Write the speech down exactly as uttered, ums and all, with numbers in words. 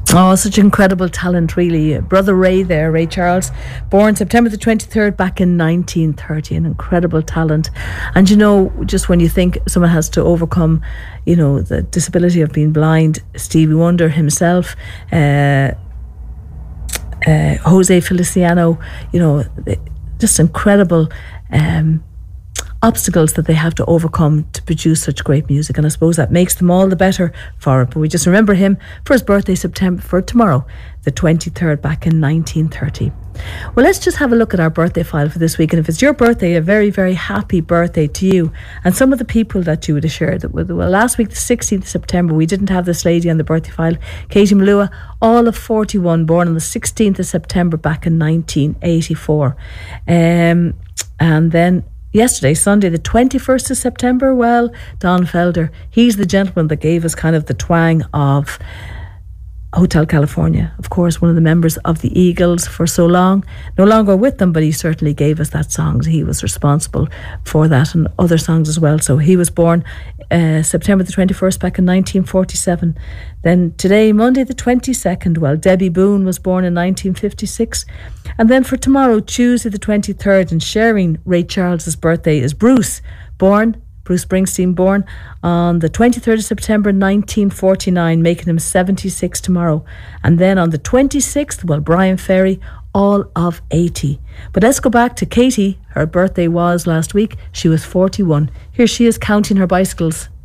Oh, such incredible talent, really. Brother Ray there, Ray Charles, born September the twenty-third back in nineteen thirty, an incredible talent. And you know, just when you think someone has to overcome, you know, the disability of being blind, Stevie Wonder himself, uh, uh, Jose Feliciano, you know, just incredible um obstacles that they have to overcome to produce such great music, and I suppose that makes them all the better for it. But we just remember him for his birthday, September for tomorrow, the twenty-third, back in nineteen thirty. Well, let's just have a look at our birthday file for this week, and if it's your birthday, a very, very happy birthday to you and some of the people that you would have shared it with. Well, last week, the sixteenth of September, we didn't have this lady on the birthday file, Katie Malua, all of forty-one, born on the sixteenth of September back in nineteen eighty-four. Um, and then yesterday, Sunday, the twenty-first of September, well, Don Felder, he's the gentleman that gave us kind of the twang of Hotel California. Of course, one of the members of the Eagles for so long. No longer with them, but he certainly gave us that song. He was responsible for that and other songs as well. So he was born uh, September the twenty-first back in nineteen forty-seven. Then today, Monday the twenty-second, well, Debbie Boone was born in nineteen fifty-six. And then for tomorrow, Tuesday the twenty-third, and sharing Ray Charles's birthday is Bruce, born Bruce Springsteen, born on the twenty-third of September nineteen forty-nine, making him seventy-six tomorrow. And then on the twenty-sixth, well, Brian Ferry, all of eighty. But let's go back to Katie. Her birthday was last week. She was forty-one. Here she is counting her bicycles.